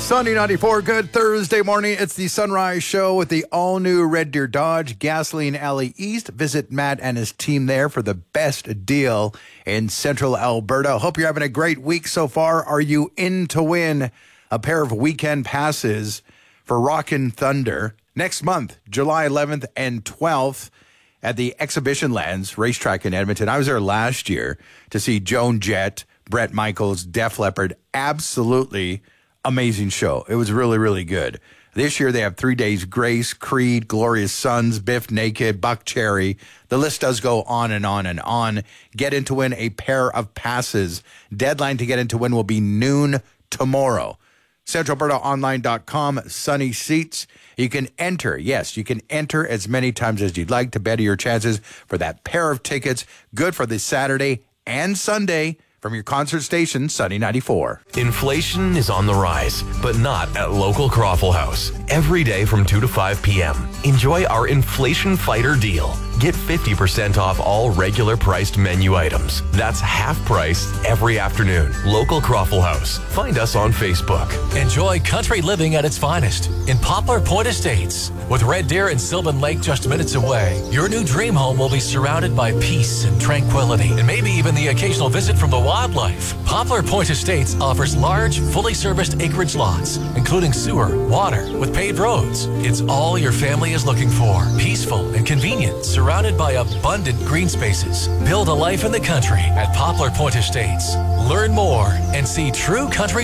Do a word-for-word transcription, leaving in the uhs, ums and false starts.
Sunny ninety-four, good Thursday morning. It's the Sunrise Show with the all-new Red Deer Dodge Gasoline Alley East. Visit Matt and his team there for the best deal in Central Alberta. Hope you're having a great week so far. Are you in to win a pair of weekend passes for Rockin' Thunder next month, July eleventh and twelfth at the Exhibition Lands Racetrack in Edmonton? I was there last year to see Joan Jett, Bret Michaels, Def Leppard. Absolutely amazing show. It was really, really good. This year they have Three Days Grace, Creed, Glorious Sons, Biff Naked, Buck Cherry. The list does go on and on and on. Get in to win a pair of passes. Deadline to get in to win will be noon tomorrow. Central Alberta Online dot com, Sunny Seats. You can enter, yes, you can enter as many times as you'd like to better your chances for that pair of tickets. Good for this Saturday and Sunday. From your concert station, Sunny ninety-four. Inflation is on the rise, but not at local Croffle House. Every day from two to five p.m., enjoy our Inflation Fighter deal. Get fifty percent off all regular priced menu items. That's half price every afternoon. Local Croffle House. Find us on Facebook. Enjoy country living at its finest in Poplar Point Estates. With Red Deer and Sylvan Lake just minutes away, your new dream home will be surrounded by peace and tranquility, and maybe even the occasional visit from the wildlife. Poplar Point Estates offers large, fully serviced acreage lots, including sewer, water, with paved roads. It's all your family is looking for. Peaceful and convenient, surrounded by abundant green spaces. Build a life in the country at Poplar Point Estates. Learn more and see true country